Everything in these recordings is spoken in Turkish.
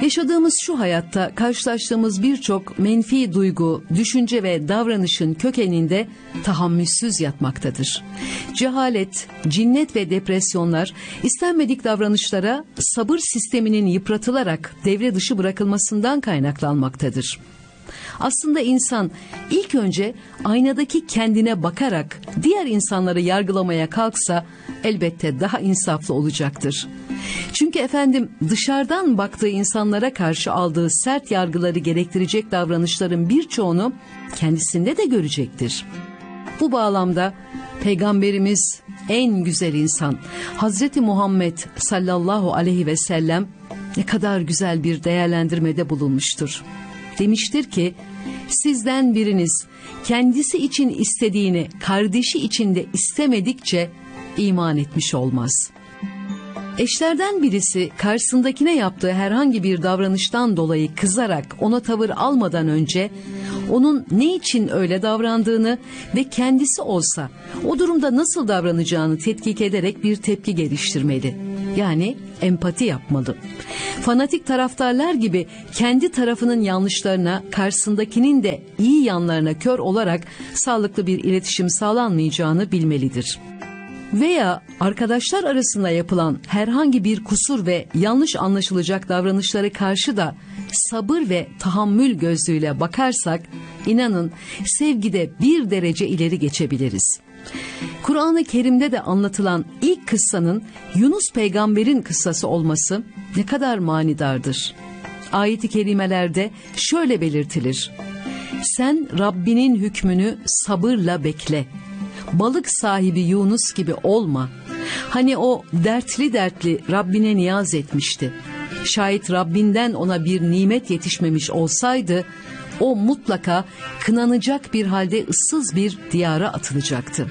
Yaşadığımız şu hayatta karşılaştığımız birçok menfi duygu, düşünce ve davranışın kökeninde tahammülsüz yatmaktadır. Cehalet, cinnet ve depresyonlar istenmedik davranışlara sabır sisteminin yıpratılarak devre dışı bırakılmasından kaynaklanmaktadır. Aslında insan ilk önce aynadaki kendine bakarak diğer insanları yargılamaya kalksa elbette daha insaflı olacaktır. Çünkü dışarıdan baktığı insanlara karşı aldığı sert yargıları gerektirecek davranışların birçoğunu kendisinde de görecektir. Bu bağlamda Peygamberimiz en güzel insan Hazreti Muhammed sallallahu aleyhi ve sellem ne kadar güzel bir değerlendirmede bulunmuştur. Demiştir ki, sizden biriniz kendisi için istediğini kardeşi için de istemedikçe iman etmiş olmaz. Eşlerden birisi karşısındakine yaptığı herhangi bir davranıştan dolayı kızarak ona tavır almadan önce onun ne için öyle davrandığını ve kendisi olsa o durumda nasıl davranacağını tetkik ederek bir tepki geliştirmeli. Yani empati yapmalı. Fanatik taraftarlar gibi kendi tarafının yanlışlarına, karşısındakinin de iyi yanlarına kör olarak sağlıklı bir iletişim sağlanmayacağını bilmelidir. Veya arkadaşlar arasında yapılan herhangi bir kusur ve yanlış anlaşılacak davranışlara karşı da sabır ve tahammül gözlüğüyle bakarsak, inanın sevgide bir derece ileri geçebiliriz. Kur'an-ı Kerim'de de anlatılan ilk kıssanın Yunus peygamberin kıssası olması ne kadar manidardır. Ayet-i kerimelerde şöyle belirtilir: sen Rabbinin hükmünü sabırla bekle. Balık sahibi Yunus gibi olma. Hani o dertli Rabbine niyaz etmişti. Şayet Rabbinden ona bir nimet yetişmemiş olsaydı, o mutlaka kınanacak bir halde ıssız bir diyara atılacaktı.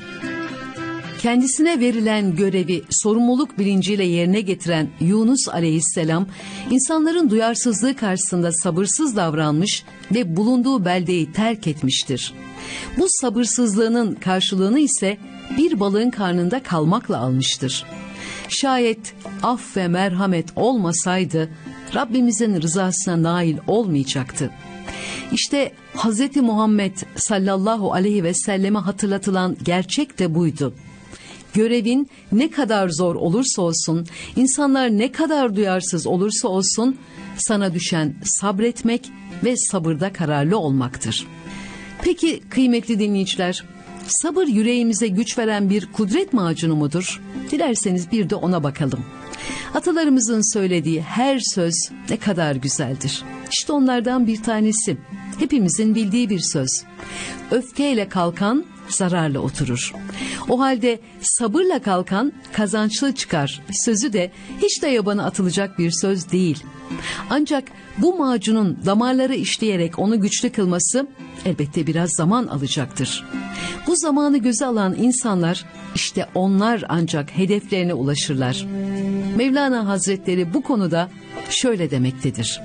Kendisine verilen görevi sorumluluk bilinciyle yerine getiren Yunus aleyhisselam, insanların duyarsızlığı karşısında sabırsız davranmış ve bulunduğu beldeyi terk etmiştir. Bu sabırsızlığının karşılığını ise bir balığın karnında kalmakla almıştır. Şayet af ve merhamet olmasaydı Rabbimizin rızasına nail olmayacaktı. İşte Hz. Muhammed sallallahu aleyhi ve selleme hatırlatılan gerçek de buydu. Görevin ne kadar zor olursa olsun, insanlar ne kadar duyarsız olursa olsun, sana düşen sabretmek ve sabırda kararlı olmaktır. Peki kıymetli dinleyiciler, sabır yüreğimize güç veren bir kudret macunu mudur? Dilerseniz bir de ona bakalım. Atalarımızın söylediği her söz ne kadar güzeldir. İşte onlardan bir tanesi, hepimizin bildiği bir söz: öfkeyle kalkan zararla oturur. O halde sabırla kalkan kazançlı çıkar sözü de hiç de yabana atılacak bir söz değil. Ancak bu macunun damarları işleyerek onu güçlü kılması elbette biraz zaman alacaktır. Bu zamanı göze alan insanlar, işte onlar ancak hedeflerine ulaşırlar. Mevlana Hazretleri bu konuda şöyle demektedir: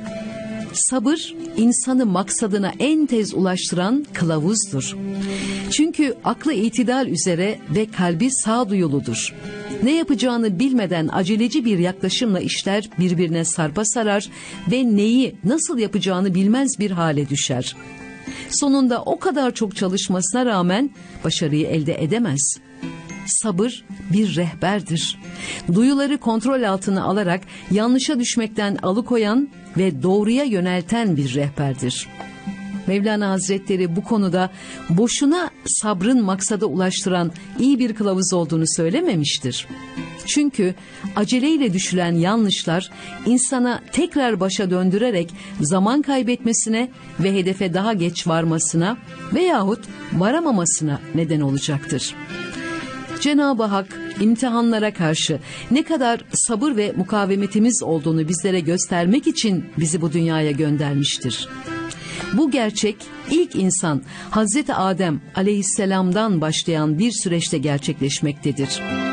sabır insanı maksadına en tez ulaştıran kılavuzdur. Çünkü aklı itidal üzere ve kalbi sağduyuludur. Ne yapacağını bilmeden aceleci bir yaklaşımla işler birbirine sarpa sarar ve neyi nasıl yapacağını bilmez bir hale düşer. Sonunda o kadar çok çalışmasına rağmen başarıyı elde edemez. Sabır bir rehberdir. Duyuları kontrol altına alarak yanlışa düşmekten alıkoyan ve doğruya yönelten bir rehberdir. Mevlana Hazretleri bu konuda boşuna sabrın maksada ulaştıran iyi bir kılavuz olduğunu söylememiştir. Çünkü aceleyle düşülen yanlışlar insana tekrar başa döndürerek zaman kaybetmesine ve hedefe daha geç varmasına veyahut varamamasına neden olacaktır. Cenab-ı Hak imtihanlara karşı ne kadar sabır ve mukavemetimiz olduğunu bizlere göstermek için bizi bu dünyaya göndermiştir. Bu gerçek ilk insan Hazreti Adem aleyhisselamdan başlayan bir süreçte gerçekleşmektedir.